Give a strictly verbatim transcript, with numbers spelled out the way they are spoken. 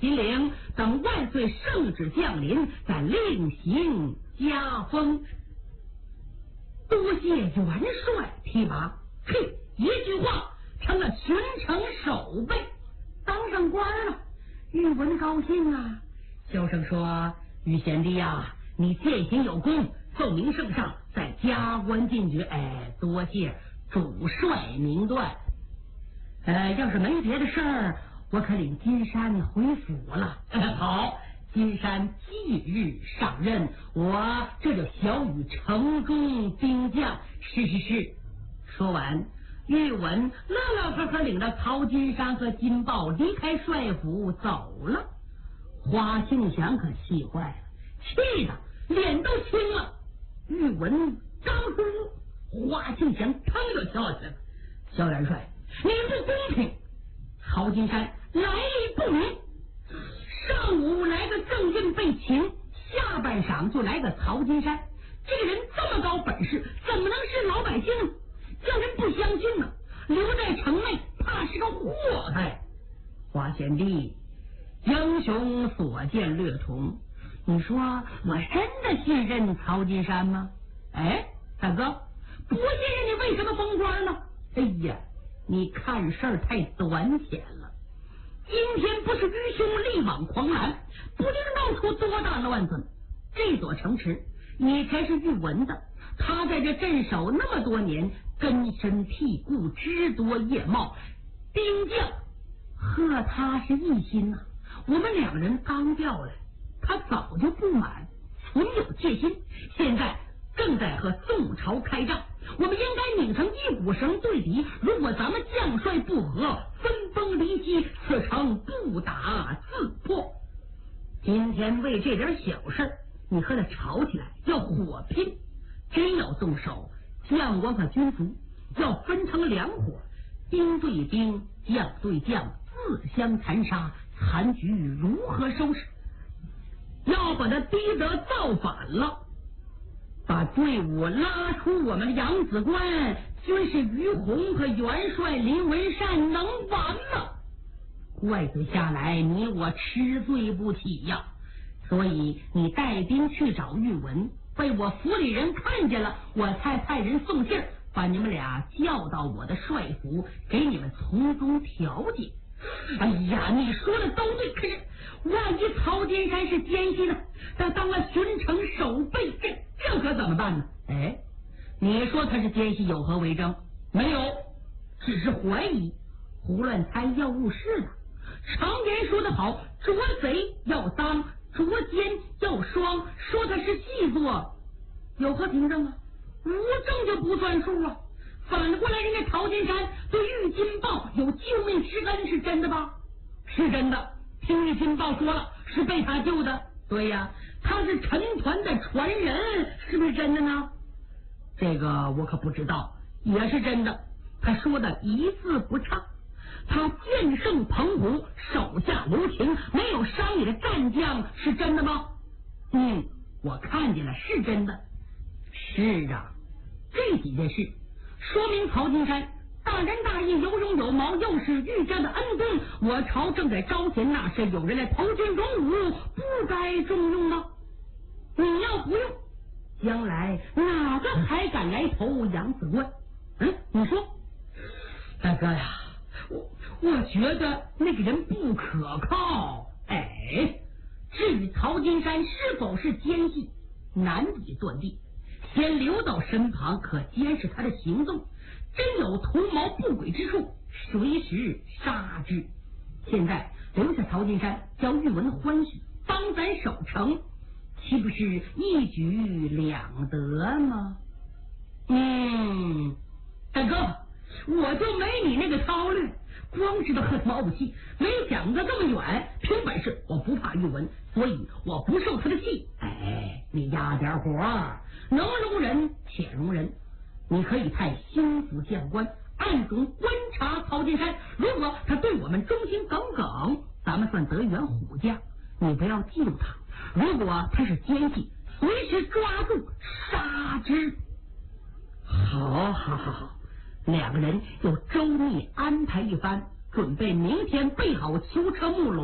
秦岭，等万岁圣旨降临，再另行加封。多谢元帅提拔，嘿，一句话成了巡城守备，当上官了。宇文高兴啊，小声说：“宇贤弟呀，你践行有功，奏明圣上，再加官进爵。哎，多谢主帅明断。呃，要是没别的事儿，我可领金山回府了。好。”金山即日上任，我这就小与城中兵将。是是是。说完，玉文乐乐呵呵领着曹金山和金豹离开帅府走了。花庆祥可气坏了，气得脸都青了。玉文刚出屋，花庆祥腾就跳起来了：“萧元帅，你不公平！曹金山来历不明。上午来个郑运被擒，下半晌就来个曹金山，这个人这么高本事，怎么能是老百姓？叫人不相信呢。留在城内，怕是个祸害。花贤弟，英雄所见略同，你说我真的信任曹金山吗？哎，大哥，不信任你为什么封官呢？哎呀，你看事儿太短浅了。今天不是愚兄力挽狂澜，不定闹出多大乱子。这座城池以前是玉文的，他在这镇守那么多年，根深蒂固，枝多叶茂，兵将和他是一心呐、啊。我们两人刚调来，他早就不满，存有戒心，现在正在和宋朝开战，我们应该拧成一股绳对敌。如果咱们将帅不和，分崩离析，此城不打自破。今天为这点小事，你和他吵起来，要火拼，真要动手，将官和军卒要分成两伙，兵对兵，将对将，自相残杀，残局如何收拾？要把他逼得造反了，把队伍拉出我们扬子关，军士于洪和元帅林文善能完吗？怪罪下来，你我吃罪不起呀！所以你带兵去找玉文，被我府里人看见了，我才派人送信，把你们俩叫到我的帅府，给你们从中调解。哎呀，你说的都对，可是万一曹金山是奸细呢？他当了巡城守备，这这可怎么办呢？哎，你说他是奸细有何为证？没有，只是怀疑，胡乱猜要误事的。常言说得好，捉贼要赃，捉奸要双，说他是细作，有何凭证啊？无证就不算数啊。反过来，人家曹金山对玉金豹有救命之恩，是真的吧？是真的。听玉金豹说了，是被他救的。对呀，他是陈团的传人，是不是真的呢？这个我可不知道，也是真的。他说的一字不差。他剑胜澎湖，手下留情，没有伤你的战将，是真的吗？嗯，我看见了，是真的。是啊，这几件事说明曹金山大仁大义，有勇有谋，又是玉家的恩公。我朝正在招贤纳士，有人来投军荣武，不该重用吗？你要不用，将来哪个还敢来投扬子关？嗯，你说，大哥呀，我我觉得那个人不可靠。哎，至于曹金山是否是奸细，难以断定。先留到身旁，可监视他的行动，真有图谋不轨之处，随时杀之。现在留下曹金山，叫玉文欢许，帮咱守城，岂不是一举两得吗？嗯，大哥，我就没你那个韬略，光知道和他怄气，没想得这么远。凭本事我不怕玉文，所以我不受他的气。哎，你压点火，能容人且容人。你可以派心腹将官暗中观察曹金山，如果他对我们忠心耿耿，咱们算得援虎将。你不要嫉妒他，如果他是奸细，随时抓住杀之。好好好好，两个人又周密安排一番，准备明天备好囚车木笼。